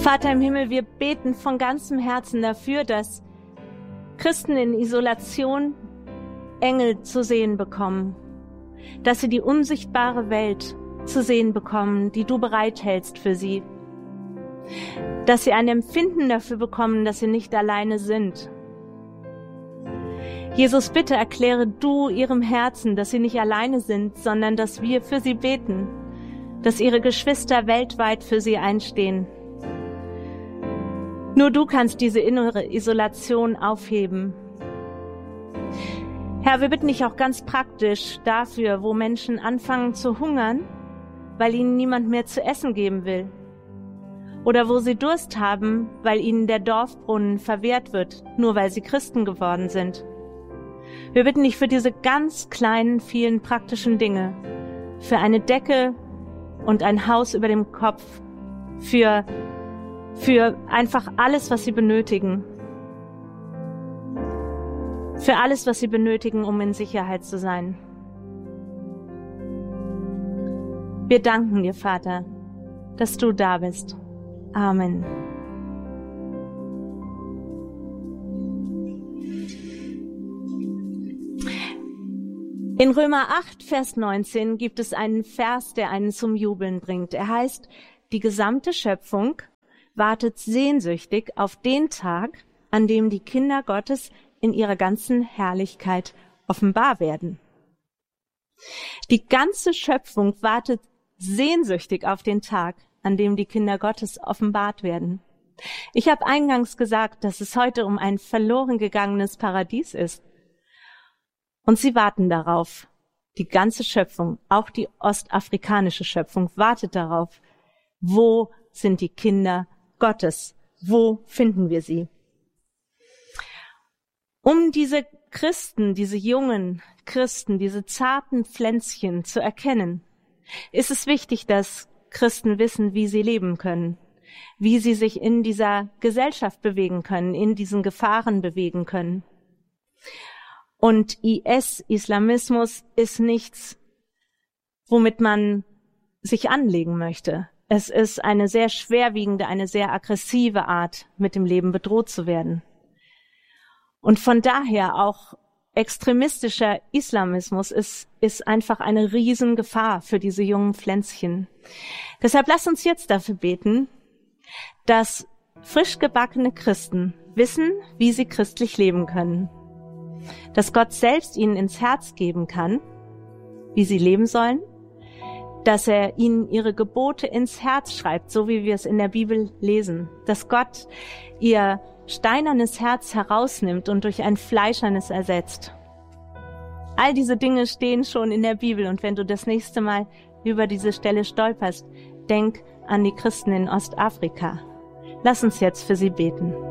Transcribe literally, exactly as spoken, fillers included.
Vater im Himmel, wir beten von ganzem Herzen dafür, dass Christen in Isolation Engel zu sehen bekommen, dass sie die unsichtbare Welt zu sehen bekommen, die du bereithältst für sie, dass sie ein Empfinden dafür bekommen, dass sie nicht alleine sind. Jesus, bitte erkläre du ihrem Herzen, dass sie nicht alleine sind, sondern dass wir für sie beten, dass ihre Geschwister weltweit für sie einstehen. Nur du kannst diese innere Isolation aufheben. Herr, wir bitten dich auch ganz praktisch dafür, wo Menschen anfangen zu hungern, weil ihnen niemand mehr zu essen geben will. Oder wo sie Durst haben, weil ihnen der Dorfbrunnen verwehrt wird, nur weil sie Christen geworden sind. Wir bitten dich für diese ganz kleinen, vielen praktischen Dinge, für eine Decke und ein Haus über dem Kopf, für, für einfach alles, was sie benötigen. Für alles, was sie benötigen, um in Sicherheit zu sein. Wir danken dir, Vater, dass du da bist. Amen. In Römer acht, Vers neunzehn gibt es einen Vers, der einen zum Jubeln bringt. Er heißt, die gesamte Schöpfung wartet sehnsüchtig auf den Tag, an dem die Kinder Gottes in ihrer ganzen Herrlichkeit offenbar werden. Die ganze Schöpfung wartet sehnsüchtig auf den Tag, an dem die Kinder Gottes offenbart werden. Ich habe eingangs gesagt, dass es heute um ein verloren gegangenes Paradies ist. Und sie warten darauf. Die ganze Schöpfung, auch die ostafrikanische Schöpfung, wartet darauf. Wo sind die Kinder Gottes? Wo finden wir sie? Um diese Christen, diese jungen Christen, diese zarten Pflänzchen zu erkennen, ist es wichtig, dass Christen wissen, wie sie leben können, wie sie sich in dieser Gesellschaft bewegen können, in diesen Gefahren bewegen können. Und I S, Islamismus, ist nichts, womit man sich anlegen möchte. Es ist eine sehr schwerwiegende, eine sehr aggressive Art, mit dem Leben bedroht zu werden. Und von daher auch extremistischer Islamismus ist, ist einfach eine Riesengefahr für diese jungen Pflänzchen. Deshalb lasst uns jetzt dafür beten, dass frisch gebackene Christen wissen, wie sie christlich leben können. Dass Gott selbst ihnen ins Herz geben kann, wie sie leben sollen, dass er ihnen ihre Gebote ins Herz schreibt, so wie wir es in der Bibel lesen, dass Gott ihr steinernes Herz herausnimmt und durch ein fleischernes ersetzt. All diese Dinge stehen schon in der Bibel, und wenn du das nächste Mal über diese Stelle stolperst, denk an die Christen in Ostafrika. Lass uns jetzt für sie beten.